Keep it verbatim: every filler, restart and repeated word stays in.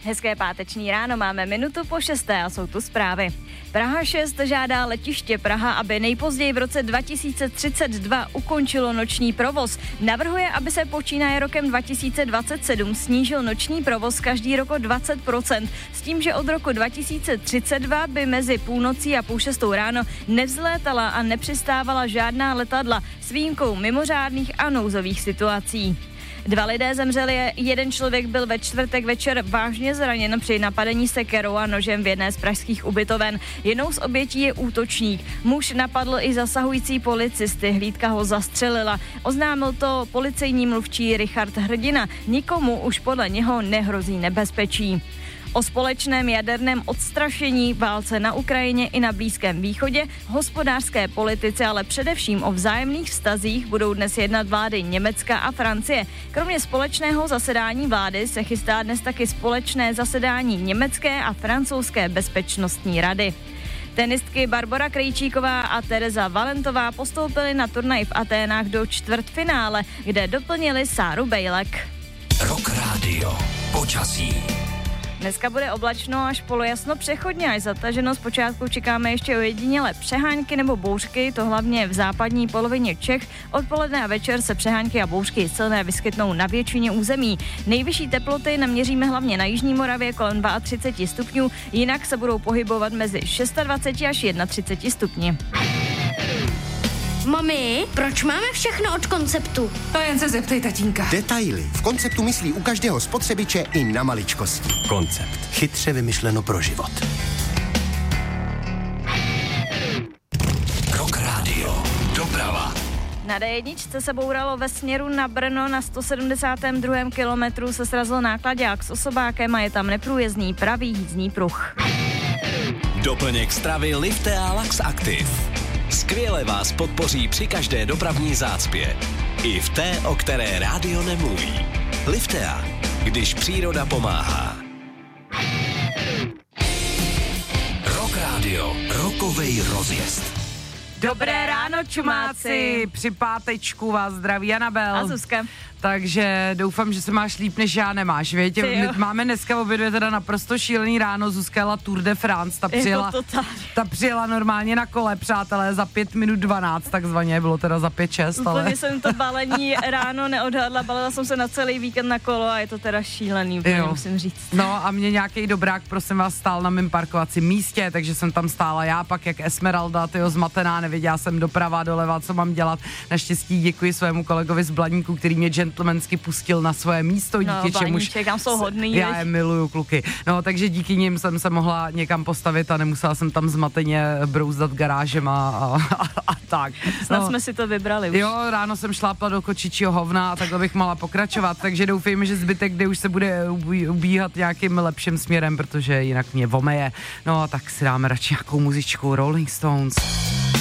Hezké páteční ráno, máme minutu po šesté a jsou tu zprávy. Praha šest žádá letiště Praha, aby nejpozději v roce dva tisíce třicet dva ukončilo noční provoz. Navrhuje, aby se počínaje rokem dva tisíce dvacet sedm snížil noční provoz každý rok o dvacet procent, s tím, že od roku dva tisíce třicet dva by mezi půlnocí a půl šestou ráno nevzlétala a nepřistávala žádná letadla s výjimkou mimořádných a nouzových situací. Dva lidé zemřeli, jeden člověk byl ve čtvrtek večer vážně zraněn při napadení sekerou a nožem v jedné z pražských ubytoven. Jednou z obětí je útočník. Muž napadl i zasahující policisty, hlídka ho zastřelila. Oznámil to policejní mluvčí Richard Hrdina. Nikomu už podle něho nehrozí nebezpečí. O společném jaderném odstrašení, válce na Ukrajině i na Blízkém východě, hospodářské politice, ale především o vzájemných vztazích budou dnes jednat vlády Německa a Francie. Kromě společného zasedání vlády se chystá dnes taky společné zasedání Německé a Francouzské bezpečnostní rady. Tenistky Barbora Krejčíková a Tereza Valentová postoupily na turnaj v Aténách do čtvrtfinále, kde doplnili Sáru Bejlek. Rock Radio. Počasí. Dneska bude oblačno až polojasno přechodně až zataženo. Zpočátku čekáme ještě ojedinělé přehánky nebo bouřky, to hlavně v západní polovině Čech. Odpoledne a večer se přehánky a bouřky silné vyskytnou na většině území. Nejvyšší teploty naměříme hlavně na jižní Moravě kolem třicet dva stupňů, jinak se budou pohybovat mezi dvacet šest až třicet jedna stupni. Mami, proč máme všechno od Konceptu? To jen se zeptej tatínka. Detaily. V Konceptu myslí u každého spotřebiče i na maličkosti. Koncept. Chytře vymyšleno pro život. Rock Radio. Doprava. Na dé jedna se bouralo ve směru na Brno, na sto sedmdesátém druhém kilometru se srazil náklaďák s osobákem a je tam neprůjezdný pravý jízdní pruh. Doplněk stravy Liftea Lax Active. Skvěle vás podpoří při každé dopravní zácpě. I v té, o které rádio nemluví. Liftea, když příroda pomáhá. Rock Radio, rokovej rozjezd. Dobré ráno, čumáci. Při pátečku vás zdraví Anabel. A Zuzka. Takže doufám, že se máš líp, než já nemáš, věď? Máme dneska obě dvě teda naprosto šílený ráno, Zuzka jela Tour de France, ta přijela, ta přijela normálně na kole, přátelé, za pět minut dvanáct, takzvaně, bylo teda za pět šest, ale... Úplně jsem to balení ráno neodhadla, balila jsem se na celý víkend na kolo a je to teda šílený, úplně musím říct. No a mě nějaký dobrák, prosím vás, stál na mém parkovacím místě, takže jsem tam stála já, pak jak Esmeralda, tyjo, zmatená, nevěděla jsem doprava, doleva, co mám dělat. Naštěstí děkuji svému kolegovi z Blaníku, který mě gentlemansky pustil na svoje místo, díky no, čemuž tam jsou hodný, já je miluju, kluky. No, takže díky nim jsem se mohla někam postavit a nemusela jsem tam zmateně brouzdat garážem a, a, a, a tak. Snad no, jsme si to vybrali už. Jo, ráno jsem šlápla do kočičího hovna a takhle bych mohla pokračovat, takže doufejme, že zbytek, kde už se bude ubíhat nějakým lepším směrem, protože jinak mě vomeje. No, tak si dáme radši nějakou muzičku Rolling Stones.